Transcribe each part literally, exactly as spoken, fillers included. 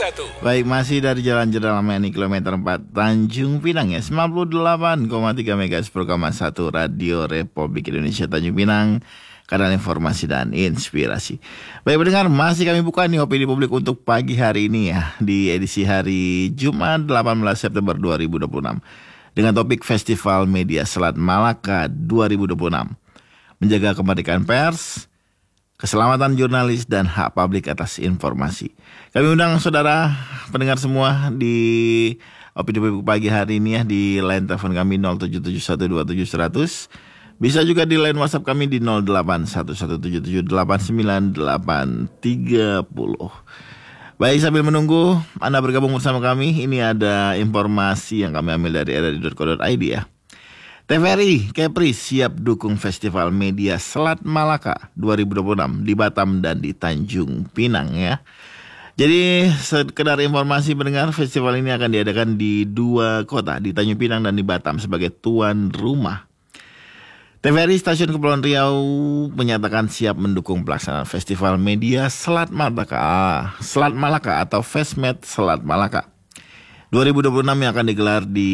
satu. Baik, masih dari Jalan Jenderal Mayani kilometer empat Tanjung Pinang ya, sembilan puluh delapan koma tiga megahertz per koma satu Radio Republik Indonesia Tanjung Pinang, kanal informasi dan inspirasi. Baik pendengar, masih kami buka nih opini publik untuk pagi hari ini ya, di edisi hari Jumat delapan belas September dua ribu dua puluh enam dengan topik Festival Media Selat Malaka dua ribu dua puluh enam, menjaga kemerdekaan pers, keselamatan jurnalis, dan hak publik atas informasi. Kami undang saudara pendengar semua di opini publik pagi hari ini ya, di line telepon kami nol tujuh tujuh satu dua tujuh seratus. Bisa juga di line WhatsApp kami di nol delapan satu satu tujuh tujuh delapan sembilan delapan tiga nol. Baik, sambil menunggu Anda bergabung bersama kami, ini ada informasi yang kami ambil dari r r i dot co dot i d ya. T V R I Kepri siap dukung Festival Media Selat Malaka dua ribu dua puluh enam di Batam dan di Tanjung Pinang ya. Jadi sekedar informasi pendengar, festival ini akan diadakan di dua kota, di Tanjung Pinang dan di Batam sebagai tuan rumah. T V R I Stasiun Kepulauan Riau menyatakan siap mendukung pelaksanaan Festival Media Selat Malaka, Selat Malaka atau Fesmed Selat Malaka dua ribu dua puluh enam yang akan digelar di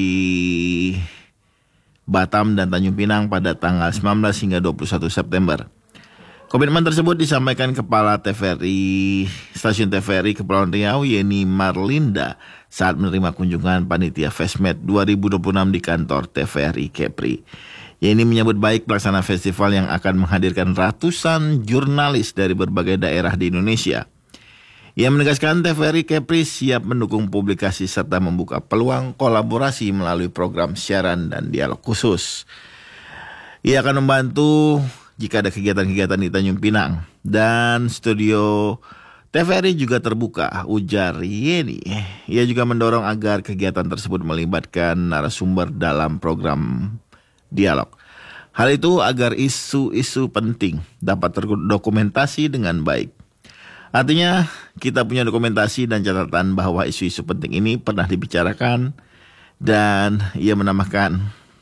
Batam dan Tanjung Pinang pada tanggal sembilan belas hingga dua puluh satu September. Komitmen tersebut disampaikan Kepala T V R I Stasiun T V R I Kepulauan Riau Yeni Marlinda saat menerima kunjungan panitia Fesmed dua ribu dua puluh enam di kantor T V R I Kepri. Yeni menyambut baik pelaksanaan festival yang akan menghadirkan ratusan jurnalis dari berbagai daerah di Indonesia. Ia menegaskan T V R I Kepri siap mendukung publikasi serta membuka peluang kolaborasi melalui program siaran dan dialog khusus. Ia akan membantu jika ada kegiatan-kegiatan di Tanjung Pinang, dan studio T V R I juga terbuka, ujar Yeni. Ia juga mendorong agar kegiatan tersebut melibatkan narasumber dalam program dialog. Hal itu agar isu-isu penting dapat terdokumentasi dengan baik. Artinya kita punya dokumentasi dan catatan bahwa isu-isu penting ini pernah dibicarakan, dan ia menambahkan,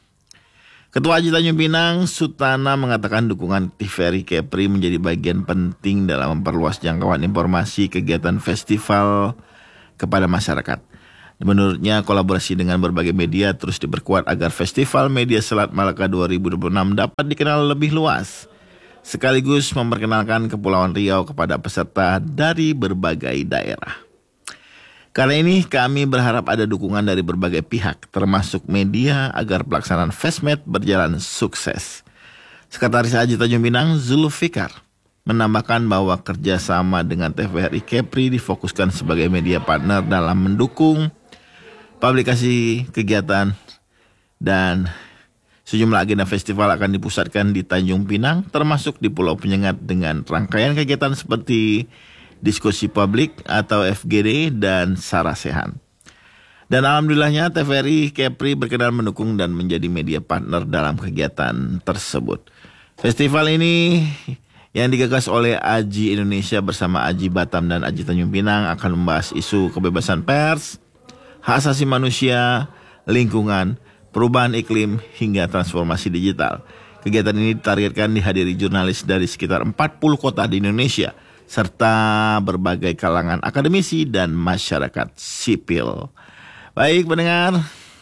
Ketua Haji Tanjung Pinang Sutana mengatakan dukungan T V R I Kepri menjadi bagian penting dalam memperluas jangkauan informasi kegiatan festival kepada masyarakat. Menurutnya kolaborasi dengan berbagai media terus diperkuat agar Festival Media Selat Malaka dua ribu dua puluh enam dapat dikenal lebih luas, sekaligus memperkenalkan Kepulauan Riau kepada peserta dari berbagai daerah. Karena ini kami berharap ada dukungan dari berbagai pihak, termasuk media, agar pelaksanaan Fesmed berjalan sukses. Sekretaris Haji Tanjung Pinang Zulfikar menambahkan bahwa kerjasama dengan T V R I Kepri difokuskan sebagai media partner dalam mendukung publikasi kegiatan, dan sejumlah agenda festival akan dipusatkan di Tanjung Pinang, termasuk di Pulau Penyengat dengan rangkaian kegiatan seperti diskusi publik atau F G D dan sarasehan. Dan alhamdulillahnya T V R I Kepri berkenan mendukung dan menjadi media partner dalam kegiatan tersebut. Festival ini yang digagas oleh Aji Indonesia bersama Aji Batam dan Aji Tanjung Pinang akan membahas isu kebebasan pers, hak asasi manusia, lingkungan, perubahan iklim, hingga transformasi digital. Kegiatan ini ditargetkan dihadiri jurnalis dari sekitar empat puluh kota di Indonesia, serta berbagai kalangan akademisi dan masyarakat sipil. Baik pendengar,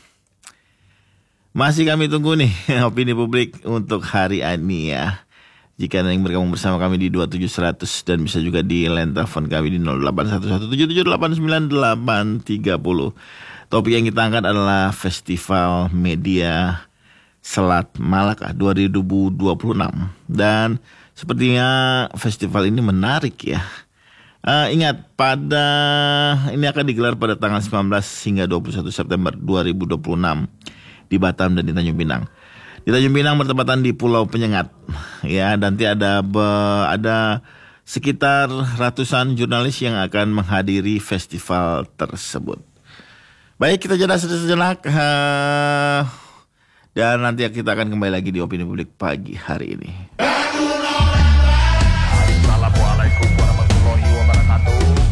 masih kami tunggu nih opini publik untuk hari ini ya. Jika Anda ingin bergabung bersama kami di dua tujuh seratus, dan bisa juga di line telepon kami di nol delapan satu satu tujuh tujuh delapan sembilan delapan tiga nol. Topik yang kita angkat adalah Festival Media Selat Malaka dua ribu dua puluh enam. Dan sepertinya festival ini menarik ya. Uh, ingat, pada ini akan digelar pada tanggal sembilan belas hingga dua puluh satu September dua ribu dua puluh enam di Batam dan di Tanjung Pinang. Di Tanjung Pinang bertepatan di Pulau Penyengat ya, nanti ada be, ada sekitar ratusan jurnalis yang akan menghadiri festival tersebut. Baik, kita jeda sejenak uh, dan nanti kita akan kembali lagi di opini publik pagi hari ini.